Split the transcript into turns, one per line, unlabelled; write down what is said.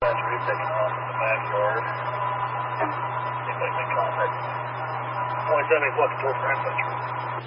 Battery taking off in the backyard. Anybody make contact? 27 o'clock, 4 Francis.